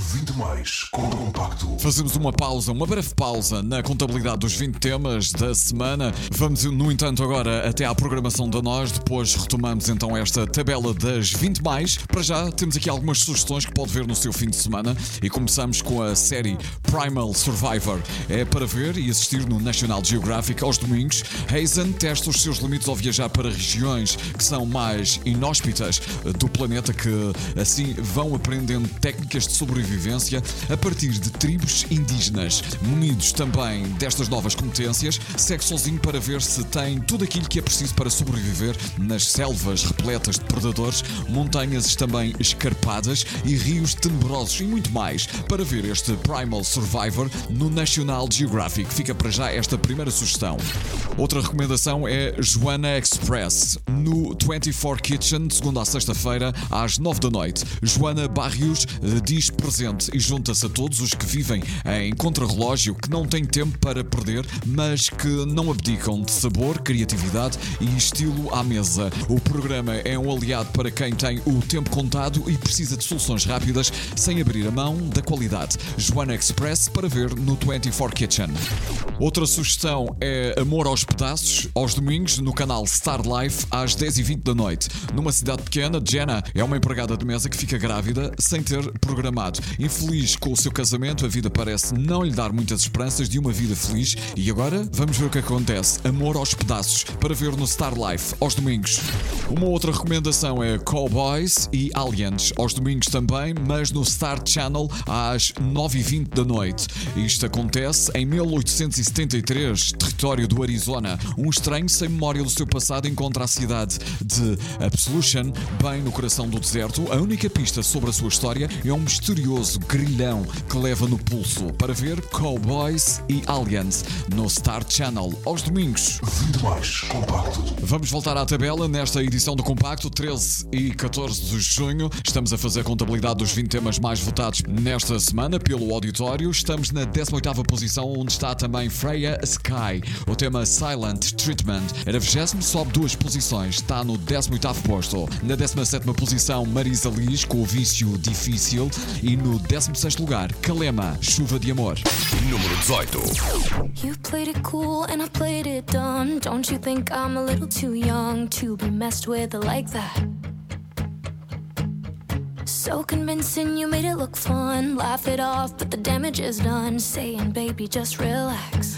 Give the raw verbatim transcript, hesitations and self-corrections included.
vinte mais com o Compacto. Fazemos uma pausa, uma breve pausa na contabilidade dos vinte temas da semana. Vamos, no entanto, agora até à programação da Nós. Depois retomamos então esta tabela das vinte mais. Para já temos aqui algumas sugestões que pode ver no seu fim de semana. E começamos com a série Primal Survivor. É para ver e assistir no National Geographic aos domingos. Hazen testa os seus limites ao viajar para regiões que são mais inóspitas do planeta, que assim vão aprendendo técnicas de sobrevivência a partir de tribos indígenas. Munidos também destas novas competências, segue sozinho para ver se tem tudo aquilo que é preciso para sobreviver nas selvas repletas de predadores, montanhas também escarpadas e rios tenebrosos e muito mais. Para ver este Primal Survivor no National Geographic, fica para já esta primeira sugestão. Outra recomendação é Joanna Express no vinte e quatro Kitchen, de segunda a sexta-feira às nove da noite. Joana Barrios uh, diz presente e junta-se a todos os que vivem em contrarrelógio, que não têm tempo para perder, mas que não abdicam de sabor, criatividade e estilo à mesa. O programa é um aliado para quem tem o tempo contado e precisa de soluções rápidas sem abrir a mão da qualidade. Joana Express para ver no vinte e quatro Kitchen. Outra sugestão é Amor aos Pedaços, aos domingos no canal Star Life às dez e vinte da noite. Numa cidade pequena, Jenna é uma empregada de mesa que fica grávida sem ter programado. Infeliz com o seu casamento, a vida parece não lhe dar muitas esperanças de uma vida feliz. E agora vamos ver o que acontece. Amor aos Pedaços para ver no Star Life aos domingos. Uma outra recomendação é Cowboys e Aliens aos domingos também, mas no Star Channel às nove e vinte da noite. Isto acontece em mil oitocentos e setenta e três, território do Arizona. Um estranho sem memória do seu passado encontra a cidade de Absolution, bem no coração do deserto. A única pista sobre a sua história é um misterioso grilhão que leva no pulso. Para ver Cowboys e Aliens no Star Channel aos domingos. vinte mais Compacto. Vamos voltar à tabela nesta edição do Compacto, treze e catorze de junho. Estamos a fazer a contabilidade dos vinte temas mais votados nesta semana pelo auditório. Estamos na décima oitava posição, onde está também Freya Sky. O tema Silent Treatment era vigésimo, sobe duas posições, está no décimo oitavo posto. Na décima sétima posição, Marisa Liz com o Vício Difícil. E no décimo sexto lugar, Kalema, Chuva de Amor. Número dezoito. You played it cool and I played it dumb. Don't you think I'm a little too young to be messed with like that? So convincing, you made it look fun. Laugh it off, but the damage is done. Saying, baby, just relax.